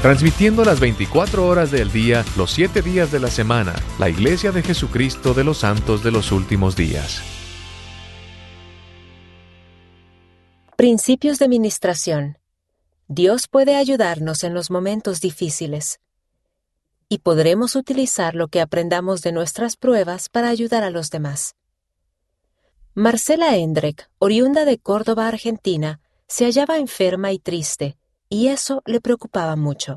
Transmitiendo las 24 horas del día, los 7 días de la semana, la Iglesia de Jesucristo de los Santos de los Últimos Días. Principios de ministración. Dios puede ayudarnos en los momentos difíciles. Y podremos utilizar lo que aprendamos de nuestras pruebas para ayudar a los demás. Marcela Endrek, oriunda de Córdoba, Argentina, se hallaba enferma y triste, y eso le preocupaba mucho.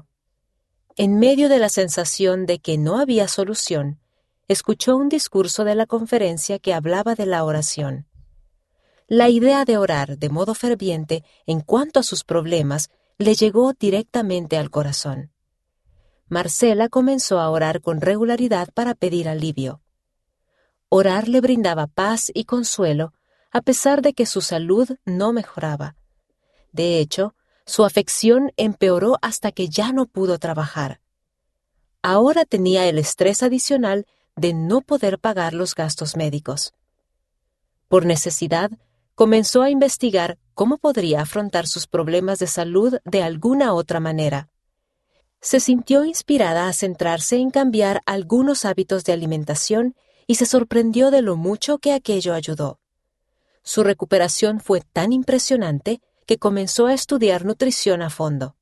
En medio de la sensación de que no había solución, escuchó un discurso de la conferencia que hablaba de la oración. La idea de orar de modo ferviente en cuanto a sus problemas le llegó directamente al corazón. Marcela comenzó a orar con regularidad para pedir alivio. Orar le brindaba paz y consuelo, a pesar de que su salud no mejoraba. De hecho, su afección empeoró hasta que ya no pudo trabajar. Ahora tenía el estrés adicional de no poder pagar los gastos médicos. Por necesidad, comenzó a investigar cómo podría afrontar sus problemas de salud de alguna otra manera. Se sintió inspirada a centrarse en cambiar algunos hábitos de alimentación y se sorprendió de lo mucho que aquello ayudó. Su recuperación fue tan impresionante que comenzó a estudiar nutrición a fondo.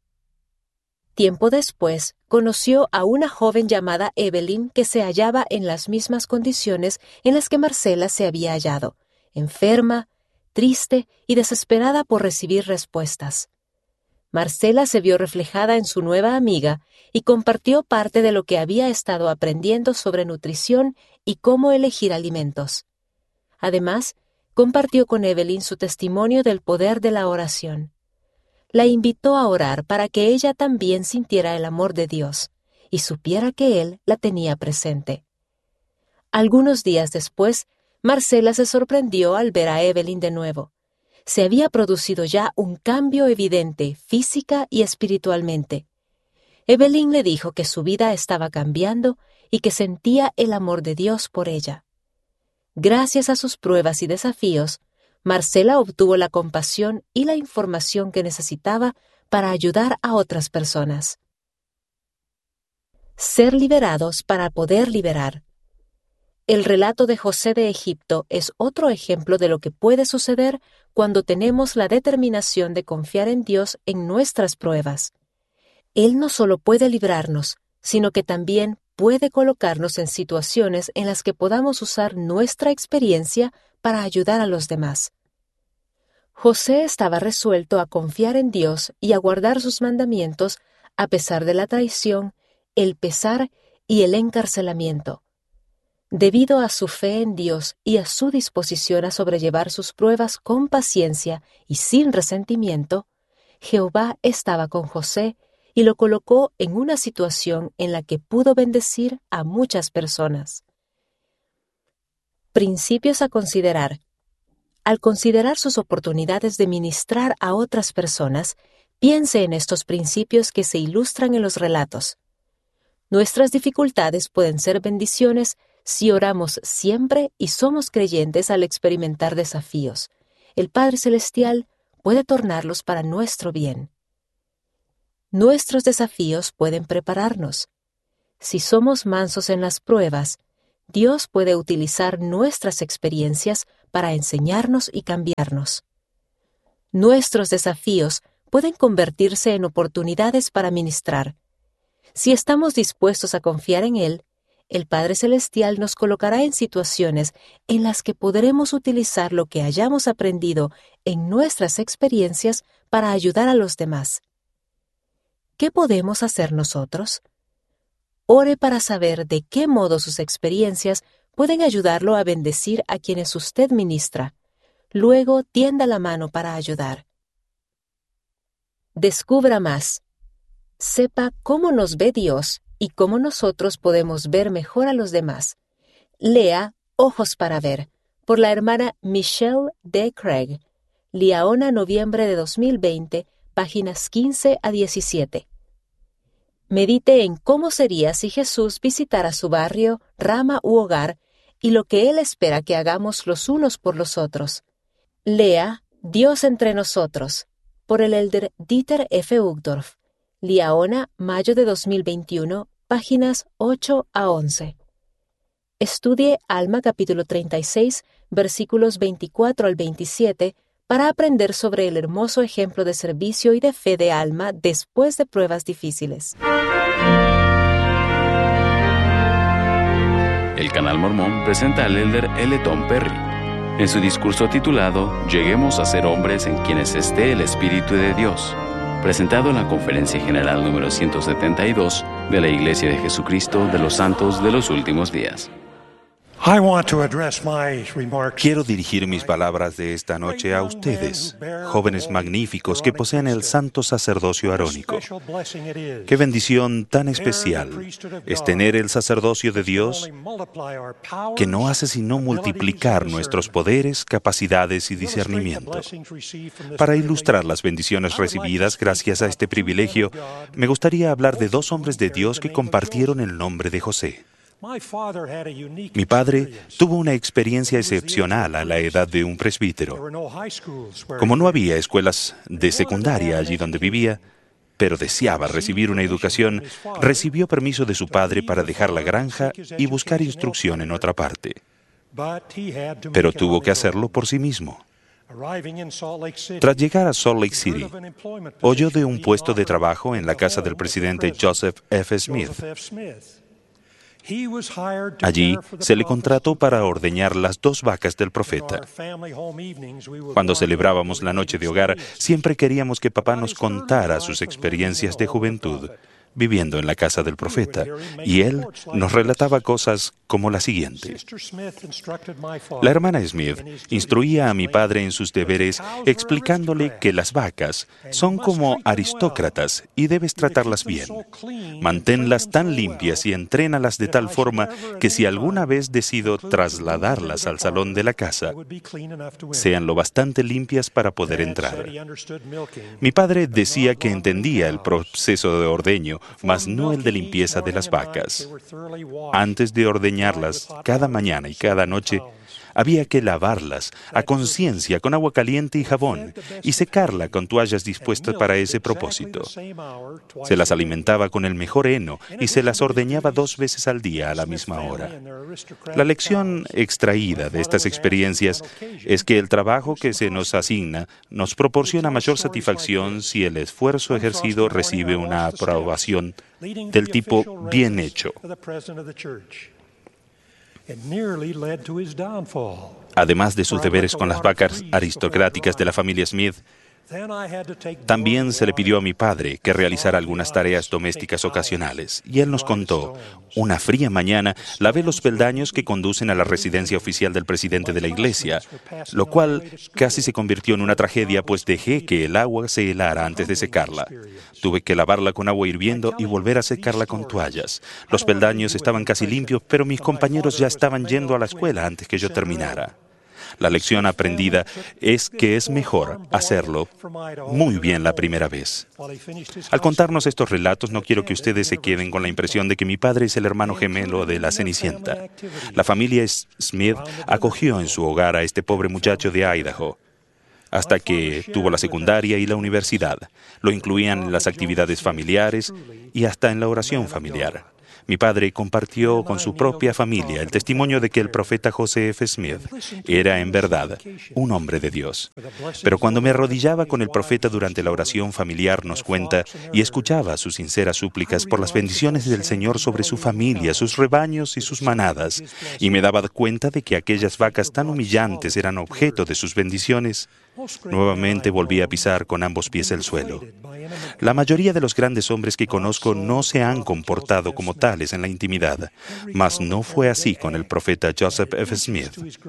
Tiempo después, conoció a una joven llamada Evelyn que se hallaba en las mismas condiciones en las que Marcela se había hallado, enferma, triste y desesperada por recibir respuestas. Marcela se vio reflejada en su nueva amiga y compartió parte de lo que había estado aprendiendo sobre nutrición y cómo elegir alimentos. Además, compartió con Evelyn su testimonio del poder de la oración. La invitó a orar para que ella también sintiera el amor de Dios y supiera que Él la tenía presente. Algunos días después, Marcela se sorprendió al ver a Evelyn de nuevo. Se había producido ya un cambio evidente física y espiritualmente. Evelyn le dijo que su vida estaba cambiando y que sentía el amor de Dios por ella. Gracias a sus pruebas y desafíos, Marcela obtuvo la compasión y la información que necesitaba para ayudar a otras personas. Ser liberados para poder liberar. El relato de José de Egipto es otro ejemplo de lo que puede suceder cuando tenemos la determinación de confiar en Dios en nuestras pruebas. Él no solo puede librarnos, sino que también puede colocarnos en situaciones en las que podamos usar nuestra experiencia para ayudar a los demás. José estaba resuelto a confiar en Dios y a guardar sus mandamientos a pesar de la traición, el pesar y el encarcelamiento. Debido a su fe en Dios y a su disposición a sobrellevar sus pruebas con paciencia y sin resentimiento, Jehová estaba con José y lo colocó en una situación en la que pudo bendecir a muchas personas. Principios a considerar. Al considerar sus oportunidades de ministrar a otras personas, piense en estos principios que se ilustran en los relatos. Nuestras dificultades pueden ser bendiciones si oramos siempre y somos creyentes al experimentar desafíos. El Padre Celestial puede tornarlos para nuestro bien. Nuestros desafíos pueden prepararnos. Si somos mansos en las pruebas, Dios puede utilizar nuestras experiencias para enseñarnos y cambiarnos. Nuestros desafíos pueden convertirse en oportunidades para ministrar. Si estamos dispuestos a confiar en Él, el Padre Celestial nos colocará en situaciones en las que podremos utilizar lo que hayamos aprendido en nuestras experiencias para ayudar a los demás. ¿Qué podemos hacer nosotros? Ore para saber de qué modo sus experiencias pueden ayudarlo a bendecir a quienes usted ministra. Luego tienda la mano para ayudar. Descubra más. Sepa cómo nos ve Dios y cómo nosotros podemos ver mejor a los demás. Lea Ojos para Ver, por la hermana Michelle D. Craig. Liaona, noviembre de 2020, páginas 15 a 17. Medite en cómo sería si Jesús visitara su barrio, rama u hogar y lo que Él espera que hagamos los unos por los otros. Lea Dios entre nosotros, por el elder Dieter F. Uchtdorf. Liaona, mayo de 2021, páginas 8 a 11. Estudie Alma capítulo 36, versículos 24 al 27, para aprender sobre el hermoso ejemplo de servicio y de fe de Alma después de pruebas difíciles. El Canal Mormón presenta al elder L. Tom Perry en su discurso titulado Lleguemos a ser hombres en quienes esté el Espíritu de Dios, presentado en la Conferencia General número 172 de la Iglesia de Jesucristo de los Santos de los Últimos Días. Quiero dirigir mis palabras de esta noche a ustedes, jóvenes magníficos que poseen el santo sacerdocio arónico. Qué bendición tan especial es tener el sacerdocio de Dios, que no hace sino multiplicar nuestros poderes, capacidades y discernimiento. Para ilustrar las bendiciones recibidas gracias a este privilegio, me gustaría hablar de dos hombres de Dios que compartieron el nombre de José. Mi padre tuvo una experiencia excepcional a la edad de un presbítero. Como no había escuelas de secundaria allí donde vivía, pero deseaba recibir una educación, recibió permiso de su padre para dejar la granja y buscar instrucción en otra parte. Pero tuvo que hacerlo por sí mismo. Tras llegar a Salt Lake City, oyó de un puesto de trabajo en la casa del presidente Joseph F. Smith. Allí se le contrató para ordeñar las 2 vacas del profeta. Cuando celebrábamos la noche de hogar, siempre queríamos que papá nos contara sus experiencias de juventud viviendo en la casa del profeta, y él nos relataba cosas como la siguiente. La hermana Smith instruía a mi padre en sus deberes explicándole que las vacas son como aristócratas y debes tratarlas bien. Manténlas tan limpias y entrénalas de tal forma que si alguna vez decido trasladarlas al salón de la casa, sean lo bastante limpias para poder entrar. Mi padre decía que entendía el proceso de ordeño, mas no el de limpieza de las vacas. Antes de ordeñarlas cada mañana y cada noche, había que lavarlas a conciencia con agua caliente y jabón y secarla con toallas dispuestas para ese propósito. Se las alimentaba con el mejor heno y se las ordeñaba 2 veces al día a la misma hora. La lección extraída de estas experiencias es que el trabajo que se nos asigna nos proporciona mayor satisfacción si el esfuerzo ejercido recibe una aprobación del tipo bien hecho. Además de sus deberes con las vacas aristocráticas de la familia Smith, también se le pidió a mi padre que realizara algunas tareas domésticas ocasionales, y él nos contó: una fría mañana lavé los peldaños que conducen a la residencia oficial del presidente de la iglesia, lo cual casi se convirtió en una tragedia, pues dejé que el agua se helara antes de secarla. Tuve que lavarla con agua hirviendo y volver a secarla con toallas. Los peldaños estaban casi limpios, pero mis compañeros ya estaban yendo a la escuela antes que yo terminara. La lección aprendida es que es mejor hacerlo muy bien la primera vez. Al contarnos estos relatos, no quiero que ustedes se queden con la impresión de que mi padre es el hermano gemelo de la Cenicienta. La familia Smith acogió en su hogar a este pobre muchacho de Idaho hasta que tuvo la secundaria y la universidad. Lo incluían en las actividades familiares y hasta en la oración familiar. Mi padre compartió con su propia familia el testimonio de que el profeta José F. Smith era en verdad un hombre de Dios. Pero cuando me arrodillaba con el profeta durante la oración familiar, nos cuenta, y escuchaba sus sinceras súplicas por las bendiciones del Señor sobre su familia, sus rebaños y sus manadas, y me daba cuenta de que aquellas vacas tan humillantes eran objeto de sus bendiciones, nuevamente volví a pisar con ambos pies el suelo. La mayoría de los grandes hombres que conozco no se han comportado como tales en la intimidad, mas no fue así con el profeta Joseph F. Smith.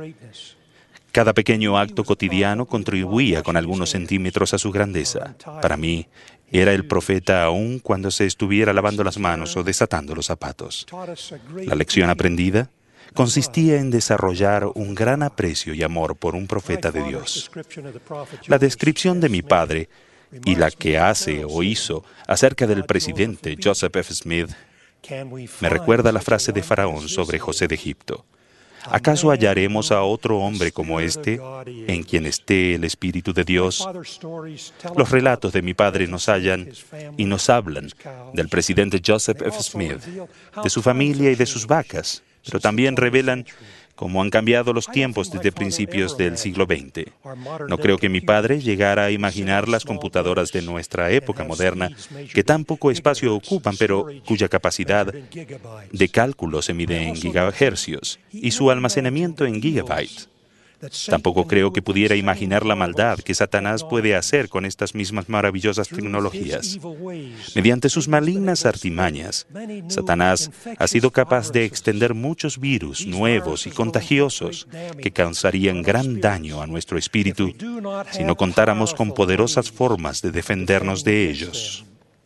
Cada pequeño acto cotidiano contribuía con algunos centímetros a su grandeza. Para mí, era el profeta aún cuando se estuviera lavando las manos o desatando los zapatos. La lección aprendida consistía en desarrollar un gran aprecio y amor por un profeta de Dios. La descripción de mi padre y la que hace o hizo acerca del presidente Joseph F. Smith me recuerda la frase de Faraón sobre José de Egipto. ¿Acaso hallaremos a otro hombre como este, en quien esté el Espíritu de Dios? Los relatos de mi padre nos hallan y nos hablan del presidente Joseph F. Smith, de su familia y de sus vacas, pero también revelan cómo han cambiado los tiempos desde principios del siglo XX. No creo que mi padre llegara a imaginar las computadoras de nuestra época moderna, que tan poco espacio ocupan, pero cuya capacidad de cálculo se mide en gigahercios y su almacenamiento en gigabytes. Tampoco creo que pudiera imaginar la maldad que Satanás puede hacer con estas mismas maravillosas tecnologías. Mediante sus malignas artimañas, Satanás ha sido capaz de extender muchos virus nuevos y contagiosos que causarían gran daño a nuestro espíritu si no contáramos con poderosas formas de defendernos de ellos.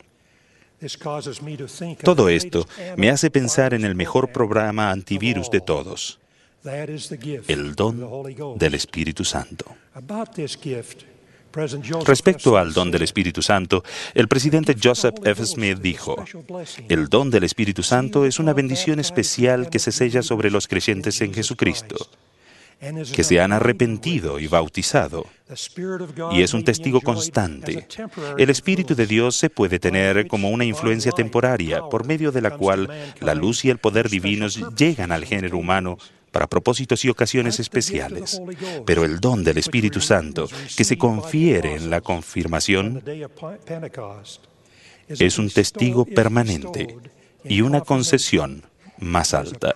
Todo esto me hace pensar en el mejor programa antivirus de todos: el don del Espíritu Santo. Respecto al don del Espíritu Santo, el presidente Joseph F. Smith dijo: el don del Espíritu Santo es una bendición especial que se sella sobre los creyentes en Jesucristo, que se han arrepentido y bautizado, y es un testigo constante. El Espíritu de Dios se puede tener como una influencia temporaria, por medio de la cual la luz y el poder divinos llegan al género humano para propósitos y ocasiones especiales. Pero el don del Espíritu Santo, que se confiere en la confirmación, es un testigo permanente y una concesión más alta.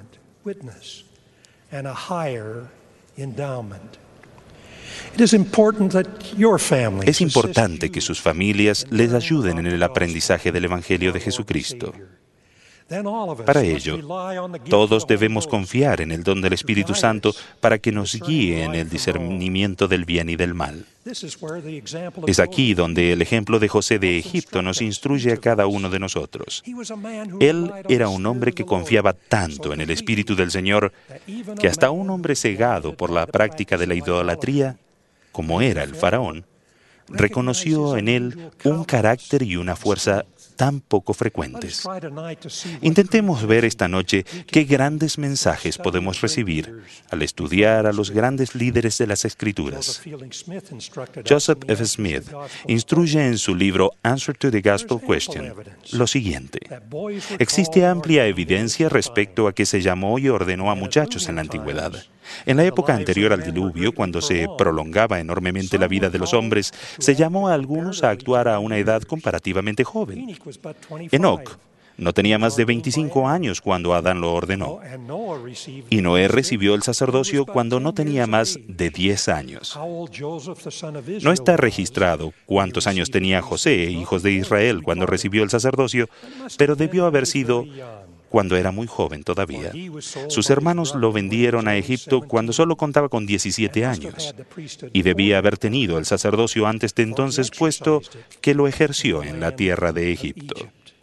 Es importante que sus familias les ayuden en el aprendizaje del Evangelio de Jesucristo. Para ello, todos debemos confiar en el don del Espíritu Santo para que nos guíe en el discernimiento del bien y del mal. Es aquí donde el ejemplo de José de Egipto nos instruye a cada uno de nosotros. Él era un hombre que confiaba tanto en el Espíritu del Señor que hasta un hombre cegado por la práctica de la idolatría, como era el faraón, reconoció en él un carácter y una fuerza tan poco frecuentes. Intentemos ver esta noche qué grandes mensajes podemos recibir al estudiar a los grandes líderes de las Escrituras. Joseph F. Smith instruye en su libro Answer to the Gospel Question lo siguiente: existe amplia evidencia respecto a que se llamó y ordenó a muchachos en la antigüedad. En la época anterior al diluvio, cuando se prolongaba enormemente la vida de los hombres, se llamó a algunos a actuar a una edad comparativamente joven. Enoc no tenía más de 25 años cuando Adán lo ordenó, y Noé recibió el sacerdocio cuando no tenía más de 10 años. No está registrado cuántos años tenía José, hijos de Israel, cuando recibió el sacerdocio, pero debió haber sido cuando era muy joven todavía. Sus hermanos lo vendieron a Egipto cuando solo contaba con 17 años, y debía haber tenido el sacerdocio antes de entonces, puesto que lo ejerció en la tierra de Egipto.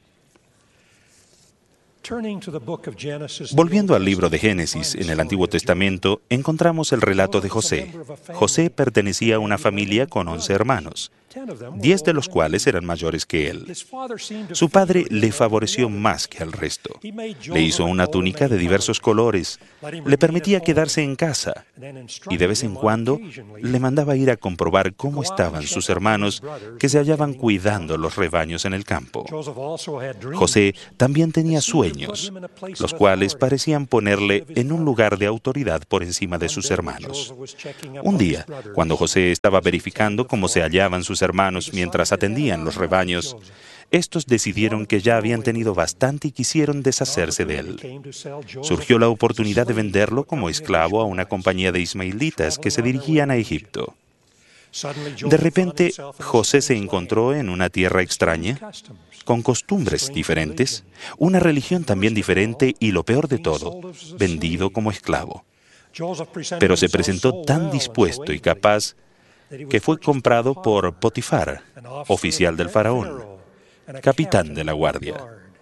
Volviendo al libro de Génesis, en el Antiguo Testamento, encontramos el relato de José. José pertenecía a una familia con 11 hermanos, 10 de los cuales eran mayores que él. Su padre le favoreció más que al resto. Le hizo una túnica de diversos colores, le permitía quedarse en casa y de vez en cuando le mandaba ir a comprobar cómo estaban sus hermanos que se hallaban cuidando los rebaños en el campo. José también tenía sueños, los cuales parecían ponerle en un lugar de autoridad por encima de sus hermanos. Un día, cuando José estaba verificando cómo se hallaban sus hermanos mientras atendían los rebaños, estos decidieron que ya habían tenido bastante y quisieron deshacerse de él. Surgió la oportunidad de venderlo como esclavo a una compañía de ismaelitas que se dirigían a Egipto. De repente, José se encontró en una tierra extraña, con costumbres diferentes, una religión también diferente y, lo peor de todo, vendido como esclavo. Pero se presentó tan dispuesto y capaz que fue comprado por Potifar, oficial del faraón, capitán de la guardia.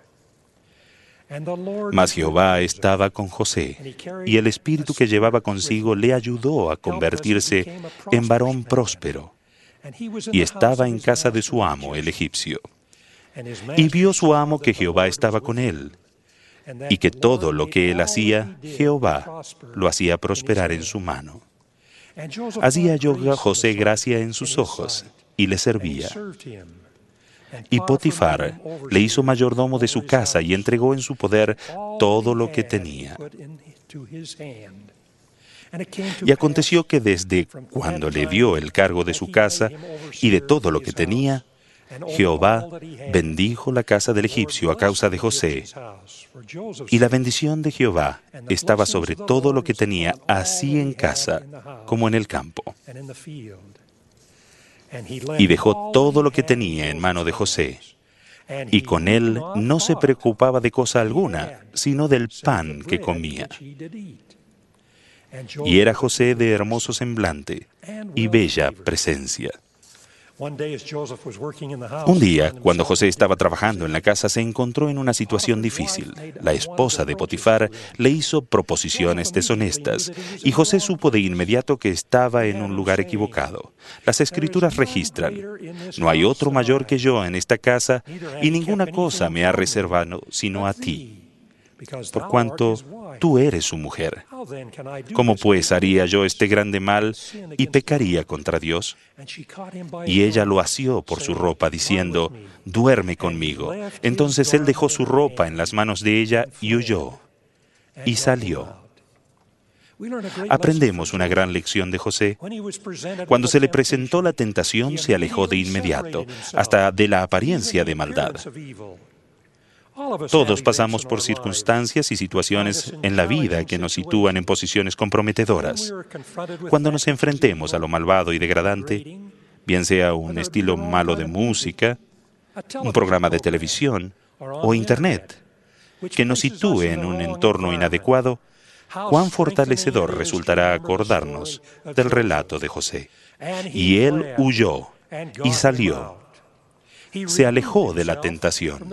Mas Jehová estaba con José, y el espíritu que llevaba consigo le ayudó a convertirse en varón próspero, y estaba en casa de su amo, el egipcio. Y vio su amo que Jehová estaba con él, y que todo lo que él hacía, Jehová lo hacía prosperar en su mano. Así halló José gracia en sus ojos y le servía. Y Potifar le hizo mayordomo de su casa y entregó en su poder todo lo que tenía. Y aconteció que desde cuando le dio el cargo de su casa y de todo lo que tenía, Jehová bendijo la casa del egipcio a causa de José. Y la bendición de Jehová estaba sobre todo lo que tenía, así en casa como en el campo. Y dejó todo lo que tenía en mano de José. Y con él no se preocupaba de cosa alguna, sino del pan que comía. Y era José de hermoso semblante y bella presencia. Un día, cuando José estaba trabajando en la casa, se encontró en una situación difícil. La esposa de Potifar le hizo proposiciones deshonestas, y José supo de inmediato que estaba en un lugar equivocado. Las Escrituras registran: no hay otro mayor que yo en esta casa, y ninguna cosa me ha reservado sino a ti, por cuanto tú eres su mujer. ¿Cómo pues haría yo este grande mal y pecaría contra Dios? Y ella lo asió por su ropa, diciendo: duerme conmigo. Entonces él dejó su ropa en las manos de ella y huyó, y salió. Aprendemos una gran lección de José. Cuando se le presentó la tentación, se alejó de inmediato, hasta de la apariencia de maldad. Todos pasamos por circunstancias y situaciones en la vida que nos sitúan en posiciones comprometedoras. Cuando nos enfrentemos a lo malvado y degradante, bien sea un estilo malo de música, un programa de televisión o Internet, que nos sitúe en un entorno inadecuado, cuán fortalecedor resultará acordarnos del relato de José. Y él huyó y salió. Se alejó de la tentación.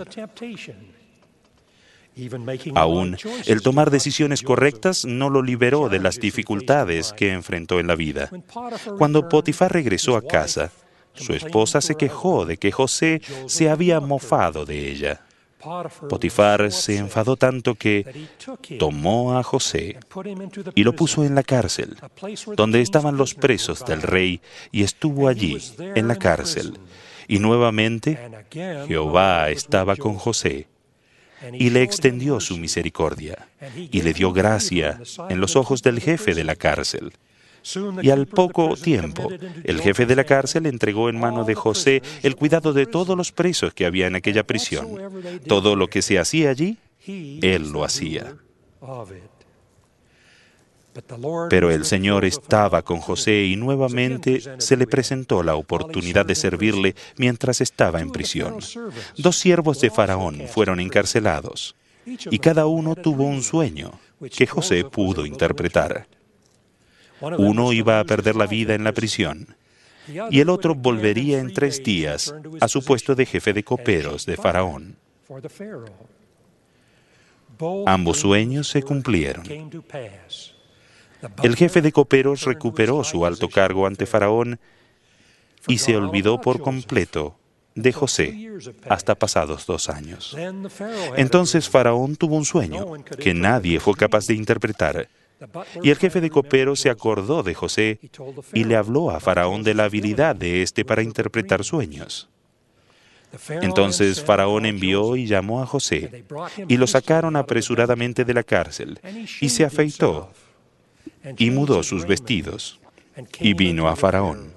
Aún, el tomar decisiones correctas no lo liberó de las dificultades que enfrentó en la vida. Cuando Potifar regresó a casa, su esposa se quejó de que José se había mofado de ella. Potifar se enfadó tanto que tomó a José y lo puso en la cárcel, donde estaban los presos del rey, y estuvo allí, en la cárcel. Y nuevamente, Jehová estaba con José, y le extendió su misericordia, y le dio gracia en los ojos del jefe de la cárcel. Y al poco tiempo, el jefe de la cárcel entregó en mano de José el cuidado de todos los presos que había en aquella prisión. Todo lo que se hacía allí, él lo hacía. Pero el Señor estaba con José y nuevamente se le presentó la oportunidad de servirle mientras estaba en prisión. 2 siervos de Faraón fueron encarcelados, y cada uno tuvo un sueño que José pudo interpretar. Uno iba a perder la vida en la prisión, y el otro volvería en 3 días a su puesto de jefe de coperos de Faraón. Ambos sueños se cumplieron. El jefe de coperos recuperó su alto cargo ante Faraón y se olvidó por completo de José hasta pasados 2 años. Entonces Faraón tuvo un sueño que nadie fue capaz de interpretar, y el jefe de coperos se acordó de José y le habló a Faraón de la habilidad de éste para interpretar sueños. Entonces Faraón envió y llamó a José, y lo sacaron apresuradamente de la cárcel, y se afeitó, y mudó sus vestidos, y vino a Faraón.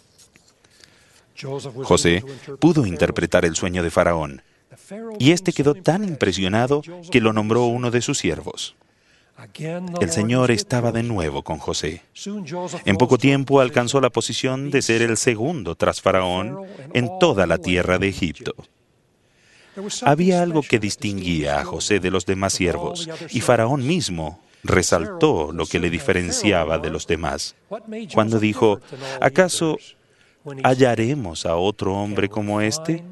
José pudo interpretar el sueño de Faraón, y éste quedó tan impresionado que lo nombró uno de sus siervos. El Señor estaba de nuevo con José. En poco tiempo alcanzó la posición de ser el segundo tras Faraón en toda la tierra de Egipto. Había algo que distinguía a José de los demás siervos, y Faraón mismo resaltó lo que le diferenciaba de los demás, cuando dijo: ¿acaso hallaremos a otro hombre como este,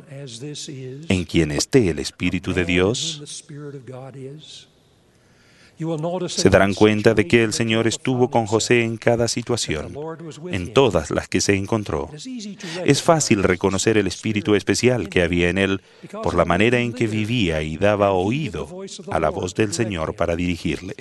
en quien esté el Espíritu de Dios? Se darán cuenta de que el Señor estuvo con José en cada situación, en todas las que se encontró. Es fácil reconocer el espíritu especial que había en él por la manera en que vivía y daba oído a la voz del Señor para dirigirle.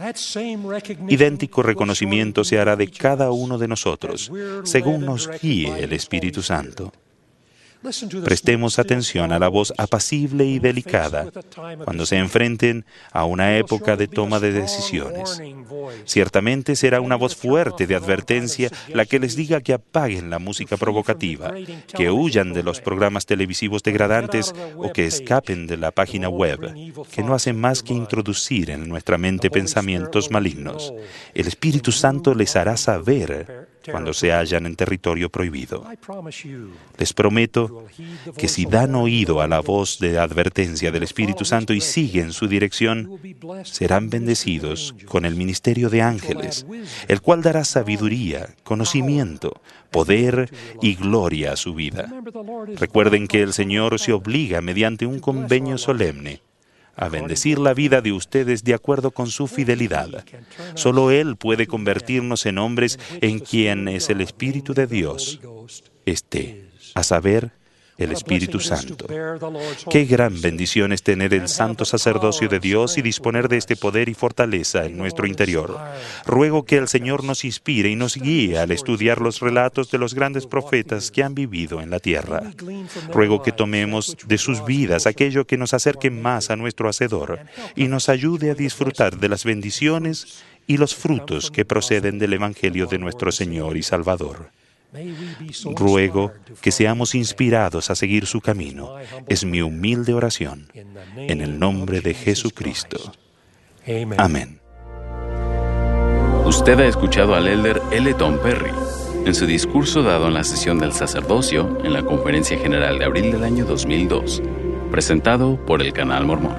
Idéntico reconocimiento se hará de cada uno de nosotros, según nos guíe el Espíritu Santo. Prestemos atención a la voz apacible y delicada cuando se enfrenten a una época de toma de decisiones. Ciertamente será una voz fuerte de advertencia la que les diga que apaguen la música provocativa, que huyan de los programas televisivos degradantes o que escapen de la página web, que no hacen más que introducir en nuestra mente pensamientos malignos. El Espíritu Santo les hará saber cuando se hallan en territorio prohibido. Les prometo que si dan oído a la voz de advertencia del Espíritu Santo y siguen su dirección, serán bendecidos con el ministerio de ángeles, el cual dará sabiduría, conocimiento, poder y gloria a su vida. Recuerden que el Señor se obliga mediante un convenio solemne a bendecir la vida de ustedes de acuerdo con su fidelidad. Solo Él puede convertirnos en hombres en quienes el Espíritu de Dios esté, a saber, el Espíritu Santo. Qué gran bendición es tener el santo sacerdocio de Dios y disponer de este poder y fortaleza en nuestro interior. Ruego que el Señor nos inspire y nos guíe al estudiar los relatos de los grandes profetas que han vivido en la tierra. Ruego que tomemos de sus vidas aquello que nos acerque más a nuestro Hacedor y nos ayude a disfrutar de las bendiciones y los frutos que proceden del Evangelio de nuestro Señor y Salvador. Ruego que seamos inspirados a seguir su camino. Es mi humilde oración. En el nombre de Jesucristo. Amén. Usted ha escuchado al elder L. Tom Perry en su discurso dado en la sesión del sacerdocio en la Conferencia General de abril del año 2002, presentado por el Canal Mormón.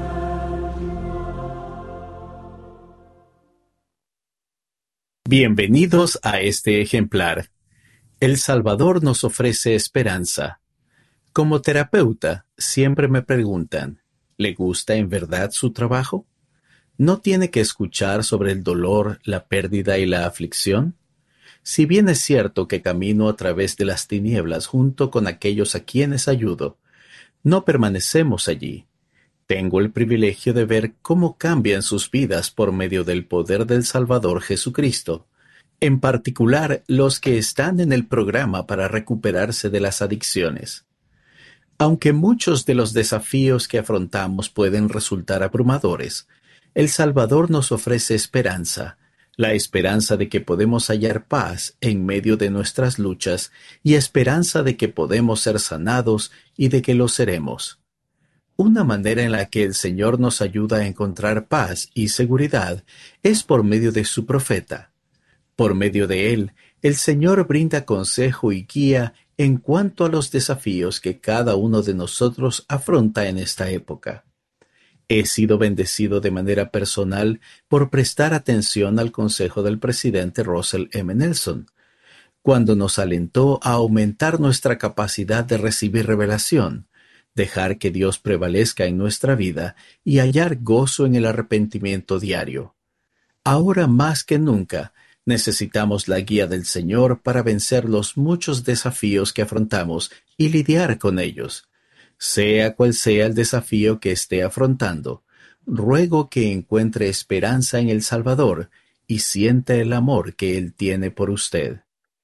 Bienvenidos a este ejemplar. El Salvador nos ofrece esperanza. Como terapeuta, siempre me preguntan, ¿le gusta en verdad su trabajo? ¿No tiene que escuchar sobre el dolor, la pérdida y la aflicción? Si bien es cierto que camino a través de las tinieblas junto con aquellos a quienes ayudo, no permanecemos allí. Tengo el privilegio de ver cómo cambian sus vidas por medio del poder del Salvador Jesucristo. En particular, los que están en el programa para recuperarse de las adicciones. Aunque muchos de los desafíos que afrontamos pueden resultar abrumadores, el Salvador nos ofrece esperanza, la esperanza de que podemos hallar paz en medio de nuestras luchas y esperanza de que podemos ser sanados y de que lo seremos. Una manera en la que el Señor nos ayuda a encontrar paz y seguridad es por medio de su profeta. Por medio de él, el Señor brinda consejo y guía en cuanto a los desafíos que cada uno de nosotros afronta en esta época. He sido bendecido de manera personal por prestar atención al consejo del presidente Russell M. Nelson, cuando nos alentó a aumentar nuestra capacidad de recibir revelación, dejar que Dios prevalezca en nuestra vida y hallar gozo en el arrepentimiento diario. Ahora más que nunca, necesitamos la guía del Señor para vencer los muchos desafíos que afrontamos y lidiar con ellos. Sea cual sea el desafío que esté afrontando, ruego que encuentre esperanza en el Salvador y sienta el amor que Él tiene por usted.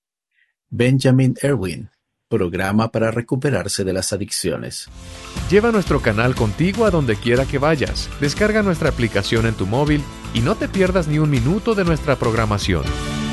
Benjamin Erwin, Programa para recuperarse de las adicciones. Lleva nuestro canal contigo a donde quiera que vayas. Descarga nuestra aplicación en tu móvil y no te pierdas ni un minuto de nuestra programación.